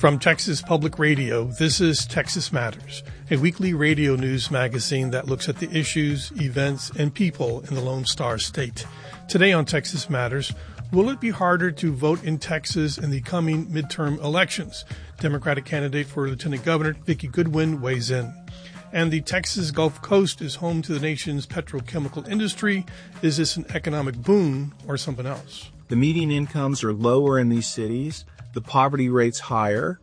From Texas Public Radio, this is Texas Matters, a weekly radio news magazine that looks at the issues, events, and people in the Lone Star State. Today on Texas Matters, will it be harder to vote in Texas in the coming midterm elections? Democratic candidate for Lieutenant Governor Vicki Goodwin weighs in. And the Texas Gulf Coast is home to the nation's petrochemical industry. Is this an economic boon or something else? The median incomes are lower in these cities. The poverty rate's higher.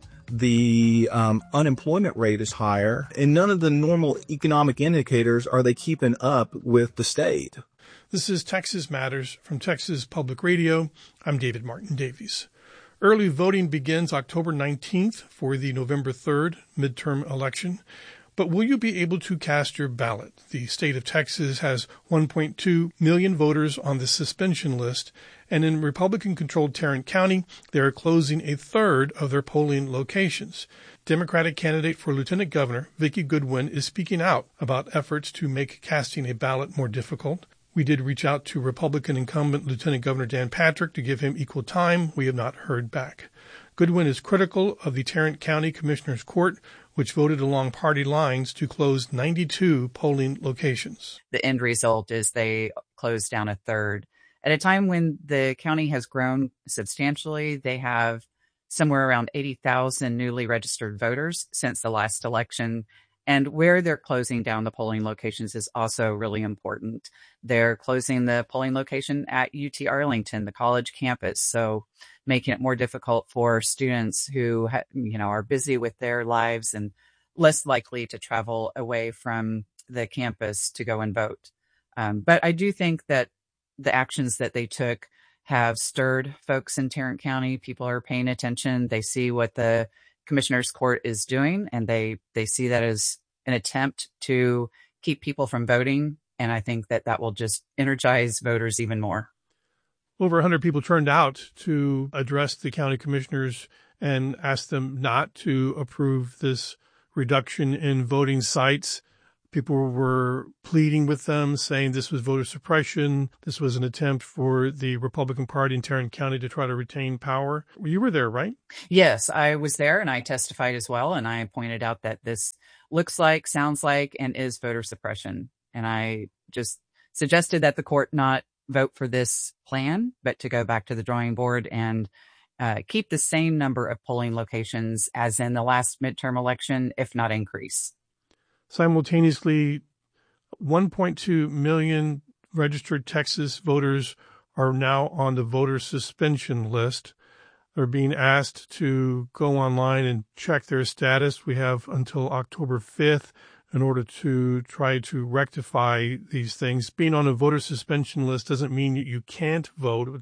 The unemployment rate is higher. And none of the normal economic indicators are they keeping up with the state. This is Texas Matters from Texas Public Radio. I'm David Martin Davies. Early voting begins October 19th for the November 3rd midterm election. But will you be able to cast your ballot? The state of Texas has 1.2 million voters on the suspension list, and in Republican-controlled Tarrant County, they are closing a third of their polling locations. Democratic candidate for Lieutenant Governor Vicki Goodwin is speaking out about efforts to make casting a ballot more difficult. We did reach out to Republican incumbent Lieutenant Governor Dan Patrick to give him equal time. We have not heard back. Goodwin is critical of the Tarrant County Commissioner's Court, which voted along party lines to close 92 polling locations. The end result is they closed down a third. At a time when the county has grown substantially, they have somewhere around 80,000 newly registered voters since the last election. And where they're closing down the polling locations is also really important. They're closing the polling location at UT Arlington, the college campus, so making it more difficult for students who are busy with their lives and less likely to travel away from the campus to go and vote. But I do think that the actions that they took have stirred folks in Tarrant County. People are paying attention. They see what the Commissioner's Court is doing, and they see that as an attempt to keep people from voting. And I think that will just energize voters even more. Over 100 people turned out to address the county commissioners and ask them not to approve this reduction in voting sites. People were pleading with them, saying this was voter suppression. This was an attempt for the Republican Party in Tarrant County to try to retain power. You were there, right? Yes, I was there and I testified as well. And I pointed out that this looks like, sounds like, and is voter suppression. And I just suggested that the court not vote for this plan, but to go back to the drawing board and keep the same number of polling locations as in the last midterm election, if not increase. Simultaneously, 1.2 million registered Texas voters are now on the voter suspension list. They're being asked to go online and check their status. We have until October 5th in order to try to rectify these things. Being on a voter suspension list doesn't mean you can't vote.